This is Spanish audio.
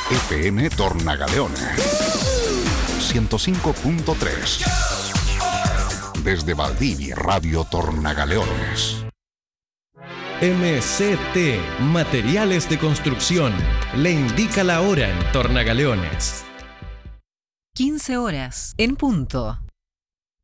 FM Tornagaleones 105.3. Desde Valdivia, Radio Tornagaleones. MCT, Materiales de Construcción, le indica la hora en Tornagaleones. 15 horas, en punto.